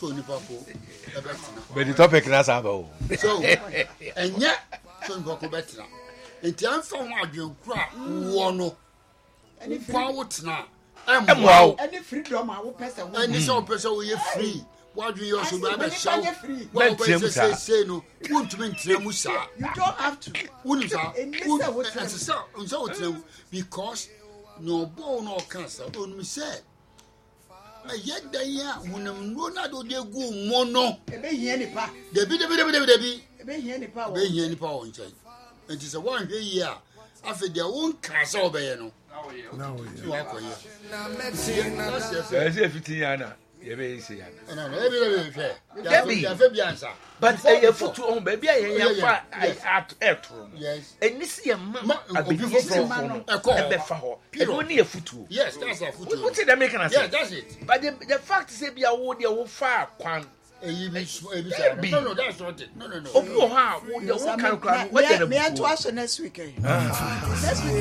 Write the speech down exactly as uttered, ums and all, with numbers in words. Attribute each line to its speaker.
Speaker 1: so nipa ko
Speaker 2: but the topic na sa ba o
Speaker 1: so enye so nipa ko betina enti anfa ho adwen kura wo no any kwa wotna emwa
Speaker 3: any freedom a wo pese wo
Speaker 1: any so pese wo ye free wadwen yo so ba be show
Speaker 2: what say
Speaker 1: say no wontumi ntra mu sa
Speaker 3: you don't have to
Speaker 1: wonu sa wonu sa unsa wotra because no bo no cancer onu say ayeda ya hunam Ronaldo de gu mo no
Speaker 3: ebe hia nipa
Speaker 1: debi debi debi debi
Speaker 3: ebe hia nipa wo
Speaker 1: ebe hia nipa wo nchen enti se wan hwe yi a afi de won cancer obeye no
Speaker 4: now we
Speaker 1: wa ko ye
Speaker 2: eh say fifteen yana ye be say yana
Speaker 1: no no ebi ebi hwe
Speaker 2: Debi.
Speaker 1: ya fe bi ansa
Speaker 2: but eh futu on baby ayen ya fa at etro
Speaker 1: yes
Speaker 2: enisi ye ma
Speaker 1: obi
Speaker 2: abegi
Speaker 1: foforo
Speaker 2: foforo no
Speaker 1: eko
Speaker 2: ebe fa ho e no ne ye futu
Speaker 1: yes that's a futu
Speaker 2: what the American say
Speaker 1: yeah that's it
Speaker 2: but the, the fact say bia wo de wo fa kwan
Speaker 1: eyi bi ebi say no no that's not it no no no
Speaker 2: obi wo ha wo de wo kan kran wo de
Speaker 3: me me to next week eh next week